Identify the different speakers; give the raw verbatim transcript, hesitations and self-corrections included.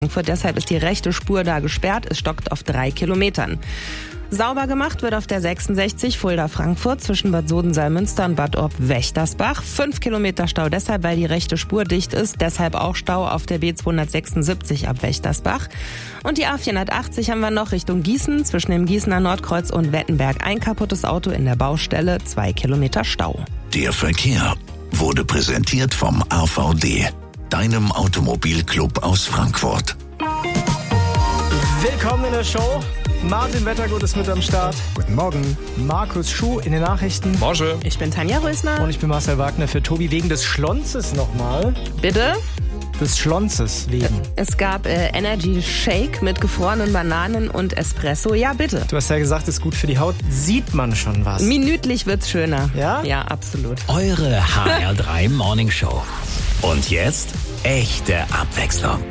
Speaker 1: Frankfurt. Deshalb ist die rechte Spur da gesperrt. Es stockt auf drei Kilometern. Sauber gemacht wird auf der sechsundsechzig Fulda-Frankfurt zwischen Bad Soden-Salmünster und Bad Orb-Wächtersbach. Fünf Kilometer Stau deshalb, weil die rechte Spur dicht ist. Deshalb auch Stau auf der B zweihundertsechsundsiebzig ab Wächtersbach. Und die A vierhundertachtzig haben wir noch Richtung Gießen. Zwischen dem Gießener Nordkreuz und Wettenberg ein kaputtes Auto in der Baustelle. Zwei Kilometer Stau.
Speaker 2: Der Verkehr wurde präsentiert vom A V D, deinem Automobilclub aus Frankfurt.
Speaker 3: Willkommen in der Show. Martin Wettergut ist mit am Start.
Speaker 4: Guten Morgen.
Speaker 3: Markus Schuh in den Nachrichten.
Speaker 4: Morgen.
Speaker 1: Ich bin Tanja Rösner.
Speaker 3: Und ich bin Marcel Wagner für Tobi wegen des Schlonzes nochmal.
Speaker 1: Bitte?
Speaker 3: Des Schlonzes wegen.
Speaker 1: Es gab äh, Energy Shake mit gefrorenen Bananen und Espresso. Ja, bitte.
Speaker 3: Du hast ja gesagt, ist gut für die Haut. Sieht man schon was?
Speaker 1: Minütlich wird's schöner.
Speaker 3: Ja?
Speaker 1: Ja, absolut.
Speaker 2: Eure H R drei Morning Show. Und jetzt echte Abwechslung.